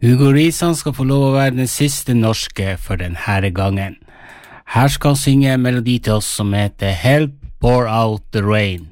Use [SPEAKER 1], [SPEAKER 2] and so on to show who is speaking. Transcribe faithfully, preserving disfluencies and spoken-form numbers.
[SPEAKER 1] Hugo Risan skal få lov å være den siste norske for denne gangen. Her skal han synge en melodi til oss som heter Help Pour Out the Rain.